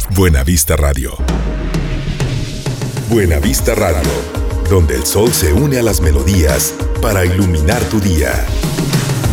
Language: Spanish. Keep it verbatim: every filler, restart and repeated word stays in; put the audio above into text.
Buena Vista Radio. Buena Vista Radio, donde el sol se une a las melodías para iluminar tu día.